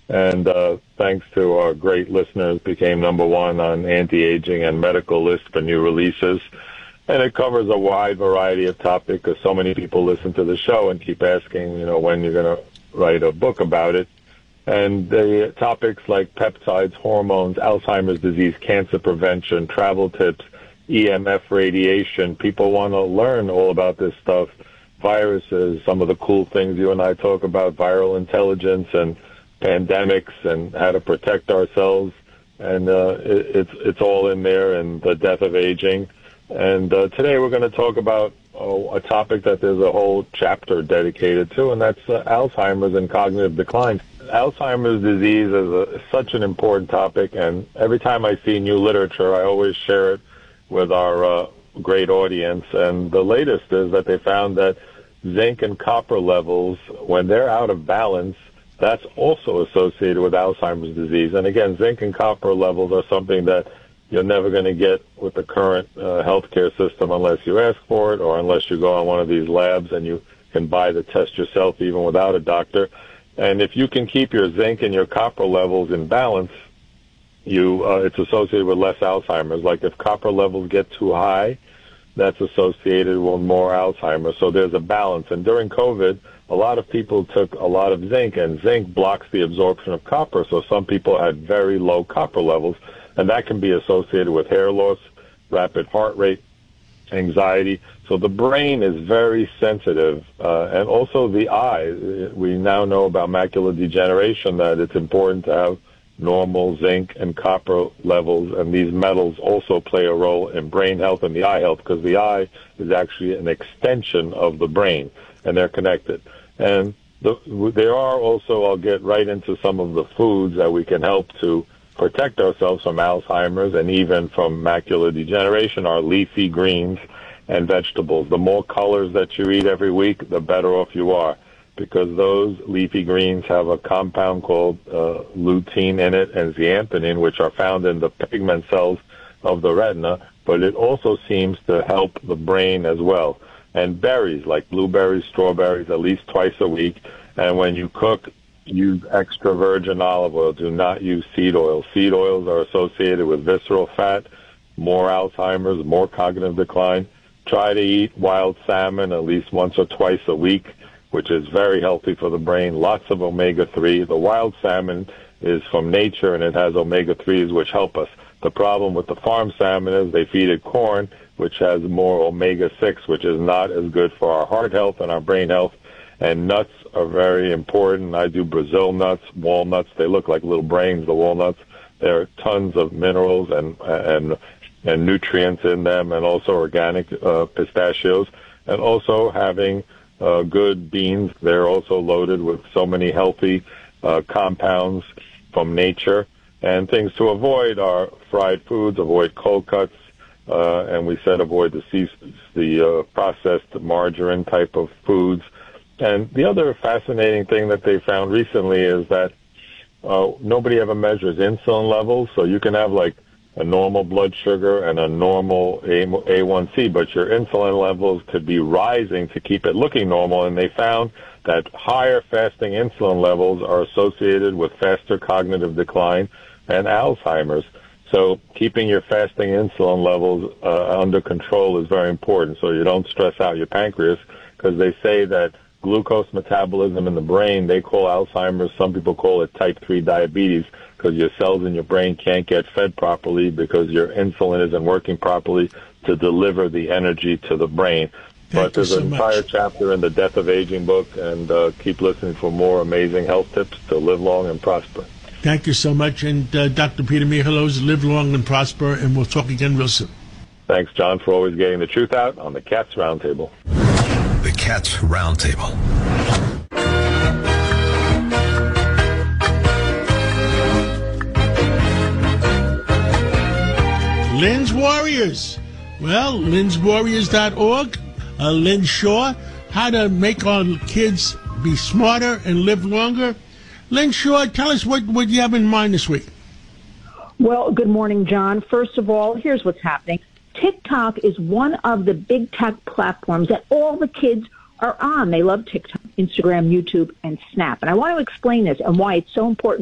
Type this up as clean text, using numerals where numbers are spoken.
And thanks to our great listeners, became number one on anti-aging and medical list for new releases. And it covers a wide variety of topics because so many people listen to the show and keep asking, when you're going to write a book about it. And the topics like peptides, hormones, Alzheimer's disease, cancer prevention, travel tips, EMF radiation. People want to learn all about this stuff. Viruses, some of the cool things you and I talk about, viral intelligence and pandemics and how to protect ourselves. And it's all in there, and the death of aging. And today we're going to talk about a topic that there's a whole chapter dedicated to, and that's Alzheimer's and cognitive decline. Alzheimer's disease is such an important topic, and every time I see new literature, I always share it with our great audience. And the latest is that they found that zinc and copper levels, when they're out of balance, that's also associated with Alzheimer's disease. And again, zinc and copper levels are something that you're never going to get with the current healthcare system unless you ask for it or unless you go on one of these labs and you can buy the test yourself even without a doctor. And if you can keep your zinc and your copper levels in balance, it's associated with less Alzheimer's. Like if copper levels get too high, that's associated with more Alzheimer's. So there's a balance. And during COVID, a lot of people took a lot of zinc, and zinc blocks the absorption of copper. So some people had very low copper levels, and that can be associated with hair loss, rapid heart rate, anxiety. So the brain is very sensitive, and also the eye. We now know about macular degeneration, that it's important to have normal zinc and copper levels, and these metals also play a role in brain health and the eye health, because the eye is actually an extension of the brain, and they're connected. And there are also, I'll get right into some of the foods that we can help to protect ourselves from Alzheimer's and even from macular degeneration, are leafy greens and vegetables. The more colors that you eat every week, the better off you are, because those leafy greens have a compound called lutein in it and zeaxanthin, which are found in the pigment cells of the retina, but it also seems to help the brain as well. And berries, like blueberries, strawberries, at least twice a week. And when you cook, use extra virgin olive oil. Do not use seed oil. Seed oils are associated with visceral fat, more Alzheimer's, more cognitive decline. Try to eat wild salmon at least once or twice a week, which is very healthy for the brain. Lots of omega-3. The wild salmon is from nature, and it has omega-3s, which help us. The problem with the farm salmon is they feed it corn, which has more omega-6, which is not as good for our heart health and our brain health. And nuts are very important. I do Brazil nuts, walnuts. They look like little brains, the walnuts. There are tons of minerals and nutrients in them, and also organic pistachios. And also having good beans. They're also loaded with so many healthy compounds from nature. And things to avoid are fried foods, avoid cold cuts, and we said avoid the processed margarine type of foods. And the other fascinating thing that they found recently is that nobody ever measures insulin levels, so you can have like a normal blood sugar and a normal A1C, but your insulin levels could be rising to keep it looking normal, and they found that higher fasting insulin levels are associated with faster cognitive decline and Alzheimer's. So keeping your fasting insulin levels under control is very important, so you don't stress out your pancreas, because they say that glucose metabolism in the brain, they call Alzheimer's, some people call it type 3 diabetes, because your cells in your brain can't get fed properly because your insulin isn't working properly to deliver the energy to the brain. But there's an entire chapter in the Death of Aging book, and keep listening for more amazing health tips to live long and prosper. Thank you so much. And Dr. Peter Michalos, live long and prosper, and we'll talk again real soon. Thanks, John, for always getting the truth out on the Cats Roundtable. The Cats Roundtable. Lynn's Warriors. Well, lynswarriors.org. Lynn Shaw, how to make our kids be smarter and live longer. Lynn Shaw, tell us what you have in mind this week. Well, good morning, John. First of all, here's what's happening. TikTok is one of the big tech platforms that all the kids are on. They love TikTok, Instagram, YouTube, and Snap. And I want to explain this and why it's so important